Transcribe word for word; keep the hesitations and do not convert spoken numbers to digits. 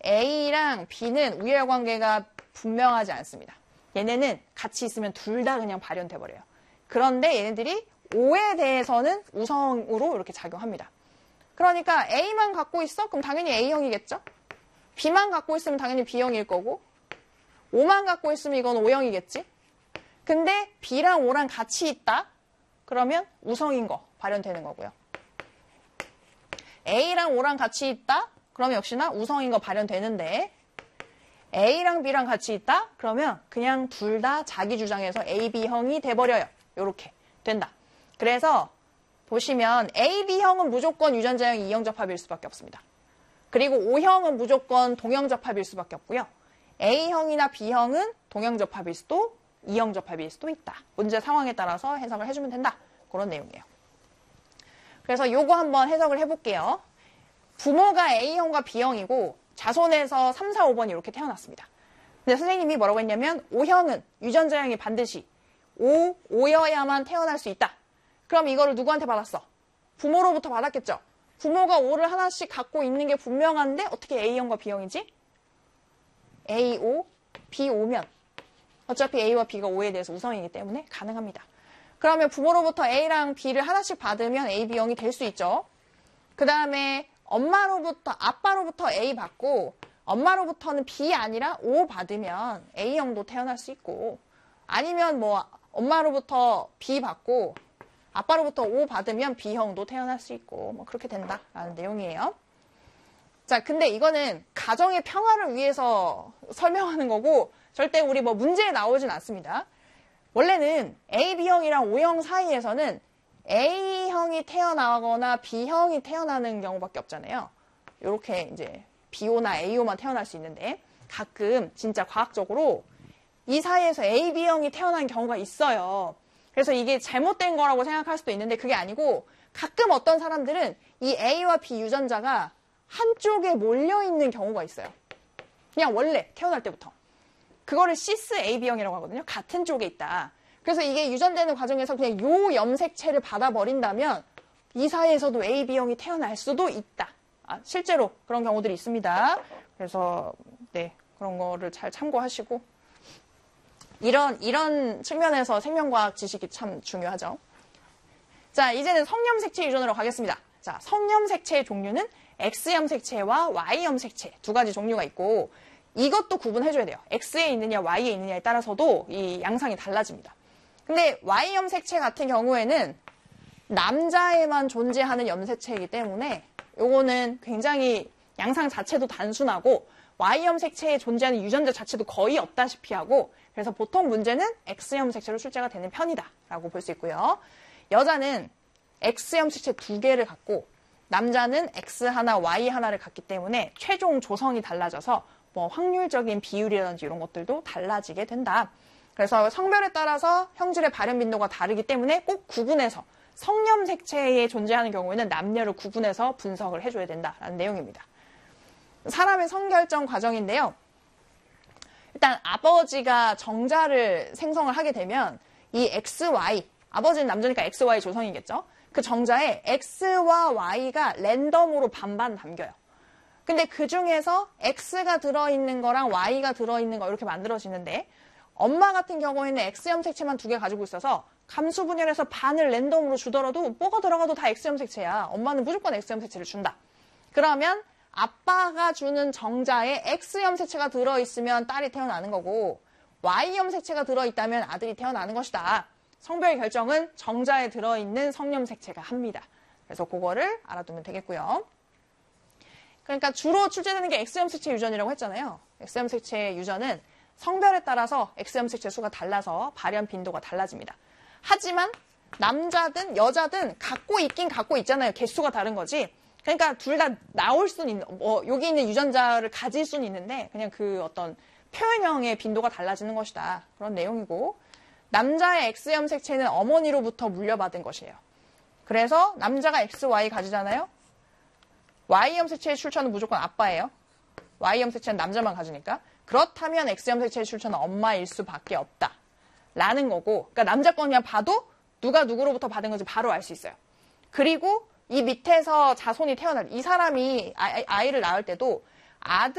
A랑 B는 우열관계가 분명하지 않습니다. 얘네는 같이 있으면 둘 다 그냥 발현돼 버려요. 그런데 얘네들이 O에 대해서는 우성으로 이렇게 작용합니다. 그러니까 A만 갖고 있어? 그럼 당연히 A형이겠죠? B만 갖고 있으면 당연히 B형일 거고 O만 갖고 있으면 이건 O형이겠지? 근데 B랑 O랑 같이 있다? 그러면 우성인 거 발현되는 거고요. A랑 O랑 같이 있다? 그러면 역시나 우성인 거 발현되는데 A랑 B랑 같이 있다? 그러면 그냥 둘 다 자기 주장에서 A, B형이 돼버려요. 요렇게 된다. 그래서 보시면 A, B형은 무조건 유전자형 이형접합일 수밖에 없습니다. 그리고 O형은 무조건 동형접합일 수밖에 없고요. A형이나 B형은 동형접합일 수도 이형접합일 수도 있다. 문제 상황에 따라서 해석을 해주면 된다. 그런 내용이에요. 그래서 요거 한번 해석을 해볼게요. 부모가 A형과 B형이고 자손에서 삼, 사, 오 번이 이렇게 태어났습니다. 근데 선생님이 뭐라고 했냐면 O형은 유전자형이 반드시 O, O여야만 태어날 수 있다. 그럼 이거를 누구한테 받았어? 부모로부터 받았겠죠? 부모가 O를 하나씩 갖고 있는 게 분명한데 어떻게 A형과 B형이지? A, O, B, O면 어차피 A와 B가 O에 대해서 우성이기 때문에 가능합니다. 그러면 부모로부터 A랑 B를 하나씩 받으면 A, B형이 될 수 있죠. 그 다음에 엄마로부터, 아빠로부터 A 받고 엄마로부터는 B 아니라 O 받으면 A형도 태어날 수 있고 아니면 뭐 엄마로부터 B 받고 아빠로부터 O 받으면 B형도 태어날 수 있고 뭐 그렇게 된다라는 내용이에요. 자, 근데 이거는 가정의 평화를 위해서 설명하는 거고 절대 우리 뭐 문제에 나오진 않습니다. 원래는 A, B형이랑 O형 사이에서는 A형이 태어나거나 B형이 태어나는 경우밖에 없잖아요. 이렇게 이제 B오나 A오만 태어날 수 있는데 가끔 진짜 과학적으로 이 사이에서 A, B형이 태어난 경우가 있어요. 그래서 이게 잘못된 거라고 생각할 수도 있는데 그게 아니고 가끔 어떤 사람들은 이 A와 B 유전자가 한쪽에 몰려있는 경우가 있어요. 그냥 원래 태어날 때부터. 그거를 시스 에이 비형이라고 하거든요. 같은 쪽에 있다. 그래서 이게 유전되는 과정에서 그냥 요 염색체를 받아버린다면 이 사이에서도 에이 비형이 태어날 수도 있다. 아, 실제로 그런 경우들이 있습니다. 그래서 네 그런 거를 잘 참고하시고 이런 이런 측면에서 생명과학 지식이 참 중요하죠. 자, 이제는 성염색체 유전으로 가겠습니다. 자, 성염색체의 종류는 X염색체와 Y염색체 두 가지 종류가 있고 이것도 구분해줘야 돼요. X에 있느냐 Y에 있느냐에 따라서도 이 양상이 달라집니다. 근데 Y염색체 같은 경우에는 남자에만 존재하는 염색체이기 때문에 요거는 굉장히 양상 자체도 단순하고 Y염색체에 존재하는 유전자 자체도 거의 없다시피 하고 그래서 보통 문제는 X염색체로 출제가 되는 편이다 라고 볼 수 있고요. 여자는 X염색체 두 개를 갖고 남자는 X 하나, Y 하나를 갖기 때문에 최종 조성이 달라져서 뭐 확률적인 비율이라든지 이런 것들도 달라지게 된다. 그래서 성별에 따라서 형질의 발현 빈도가 다르기 때문에 꼭 구분해서 성염색체에 존재하는 경우에는 남녀를 구분해서 분석을 해줘야 된다라는 내용입니다. 사람의 성결정 과정인데요. 일단 아버지가 정자를 생성을 하게 되면 이 엑스 와이, 아버지는 남자니까 엑스 와이 조성이겠죠. 그 정자에 X와 Y가 랜덤으로 반반 담겨요. 근데 그 중에서 X가 들어있는 거랑 Y가 들어있는 거 이렇게 만들어지는데 엄마 같은 경우에는 X염색체만 두 개 가지고 있어서 감수 분열해서 반을 랜덤으로 주더라도 뭐가 들어가도 다 X염색체야. 엄마는 무조건 X염색체를 준다. 그러면 아빠가 주는 정자에 X염색체가 들어있으면 딸이 태어나는 거고 Y염색체가 들어있다면 아들이 태어나는 것이다. 성별 결정은 정자에 들어있는 성염색체가 합니다. 그래서 그거를 알아두면 되겠고요. 그러니까 주로 출제되는 게 X염색체 유전이라고 했잖아요. X염색체 유전은 성별에 따라서 X염색체 수가 달라서 발현 빈도가 달라집니다. 하지만 남자든 여자든 갖고 있긴 갖고 있잖아요. 개수가 다른 거지. 그러니까 둘 다 나올 수는 있는, 뭐 여기 있는 유전자를 가질 수는 있는데 그냥 그 어떤 표현형의 빈도가 달라지는 것이다. 그런 내용이고 남자의 X염색체는 어머니로부터 물려받은 것이에요. 그래서 남자가 엑스 와이 가지잖아요. Y염색체의 출처는 무조건 아빠예요. Y염색체는 남자만 가지니까. 그렇다면 X염색체의 출처는 엄마일 수밖에 없다. 라는 거고 그러니까 남자 건 그냥 봐도 누가 누구로부터 받은 건지 바로 알 수 있어요. 그리고 이 밑에서 자손이 태어날 이 사람이 아이를 낳을 때도 아들